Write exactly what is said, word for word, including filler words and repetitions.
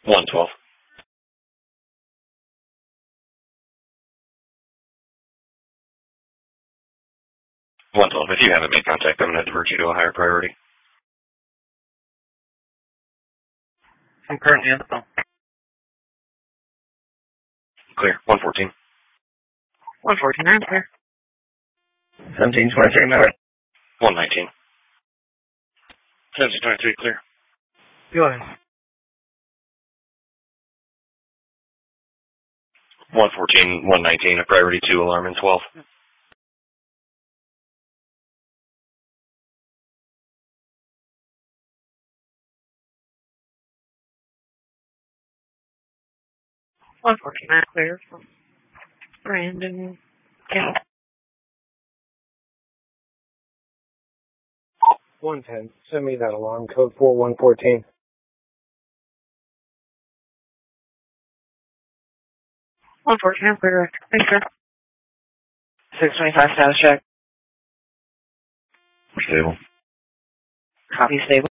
one twelve. one twelve. If you haven't made contact, I'm going to divert you to a higher priority. I'm currently on the phone. Clear. one fourteen. one fourteen, I'm clear. seventeen twenty-three, Miller. one nineteen. seventeen twenty-three, clear. Go ahead. one fourteen, one nineteen, a priority two, alarm in twelve. one fourteen, I'm clear. Brandon Campbell. one ten. Send me that alarm code for one fourteen. one fourteen, I'm clear. Thanks, sir. six twenty-five, status check. Stable. Copy, stable.